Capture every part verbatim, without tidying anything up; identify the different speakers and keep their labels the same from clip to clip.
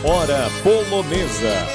Speaker 1: Hora Polonesa.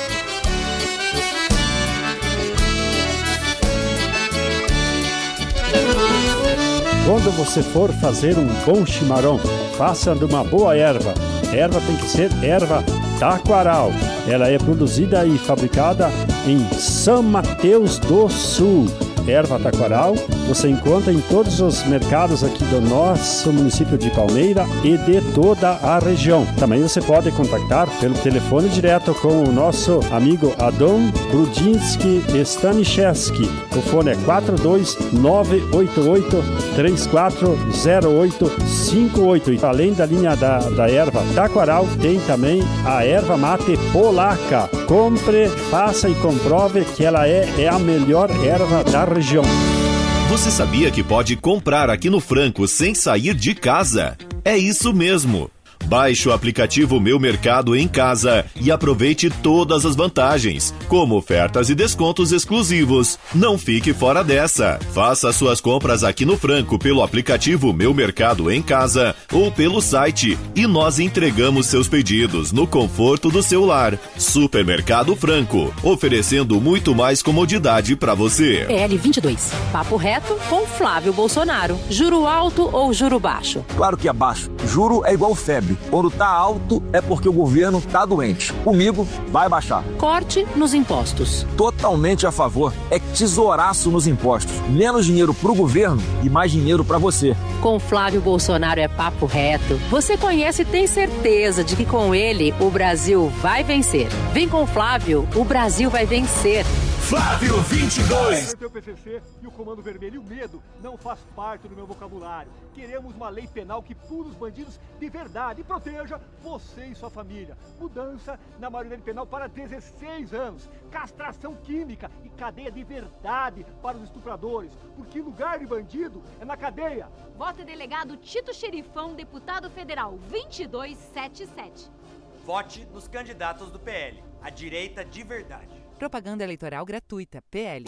Speaker 2: Quando você for fazer um bom chimarrão, faça de uma boa erva. A erva tem que ser erva Taquaral. Ela é produzida e fabricada em São Mateus do Sul. Erva Taquaral você encontra em todos os mercados aqui do nosso município de Palmeira e de toda a região. Também você pode contactar pelo telefone direto com o nosso amigo Adon Brudzinski Staniszewski. O fone é quatro dois nove oito oito três quatro zero oito cinco oito. E além da linha da, da erva Taquaral, tem também a erva mate polaca. Compre, faça e comprove que ela é, é a melhor erva da região.
Speaker 3: Você sabia que pode comprar aqui no Franco sem sair de casa? É isso mesmo! Baixe o aplicativo Meu Mercado em Casa e aproveite todas as vantagens, como ofertas e descontos exclusivos. Não fique fora dessa. Faça suas compras aqui no Franco pelo aplicativo Meu Mercado em Casa ou pelo site e nós entregamos seus pedidos no conforto do seu lar. Supermercado Franco, oferecendo muito mais comodidade para você.
Speaker 4: P L vinte e dois. Papo reto com Flávio Bolsonaro. Juro alto ou juro baixo?
Speaker 5: Claro que é baixo. Juro é igual febre. Quando tá alto é porque o governo tá doente. Comigo vai baixar.
Speaker 4: Corte nos impostos.
Speaker 5: Totalmente a favor. É tesouraço nos impostos. Menos dinheiro pro governo e mais dinheiro pra você.
Speaker 4: Com Flávio Bolsonaro é papo reto. Você conhece e tem certeza de que com ele o Brasil vai vencer. Vem com Flávio, o Brasil vai vencer.
Speaker 6: Flávio vinte e dois.
Speaker 7: O P C C e o Comando Vermelho e o medo não faz parte do meu vocabulário. Queremos uma lei penal que pune os bandidos de verdade e proteja você e sua família. Mudança na maioridade penal para dezesseis anos. Castração química e cadeia de verdade para os estupradores. Porque lugar de bandido é na cadeia.
Speaker 8: Vota delegado Tito Xerifão, deputado federal vinte e dois setenta e sete.
Speaker 9: Vote nos candidatos do P L. A direita de verdade.
Speaker 10: Propaganda eleitoral gratuita, P L.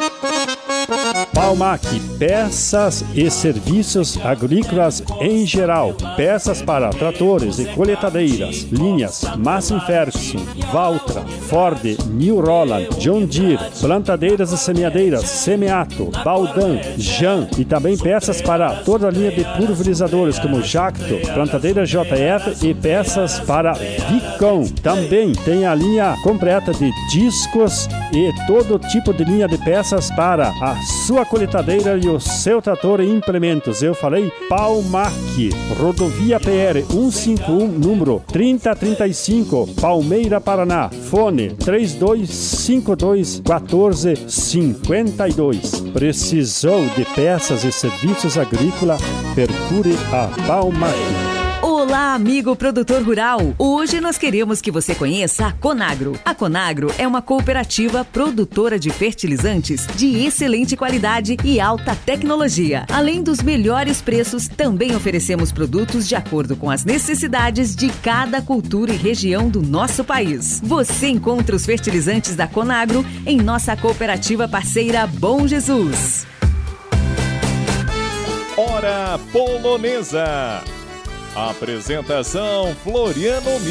Speaker 2: Palmac, peças e serviços agrícolas em geral. Peças para tratores e coletadeiras. Linhas Massey Ferguson, Valtra, Ford, New Holland, John Deere. Plantadeiras e semeadeiras Semeato, Baldan, Jan. E também peças para toda a linha de pulverizadores como Jacto, plantadeira J F e peças para Vicon. Também tem a linha completa de disco e todo tipo de linha de peças para a sua coletadeira e o seu trator e implementos. Eu falei Palmac, rodovia P R cento e cinquenta e um, número trinta trinta e cinco, Palmeira, Paraná. Fone três dois cinco dois um quatro cinco dois. Precisou de peças e serviços agrícolas? Procure a Palmac.
Speaker 10: Olá, amigo produtor rural! Hoje nós queremos que você conheça a Conagro. A Conagro é uma cooperativa produtora de fertilizantes de excelente qualidade e alta tecnologia. Além dos melhores preços, também oferecemos produtos de acordo com as necessidades de cada cultura e região do nosso país. Você encontra os fertilizantes da Conagro em nossa cooperativa parceira Bom Jesus.
Speaker 1: Hora Polonesa. Apresentação Floriano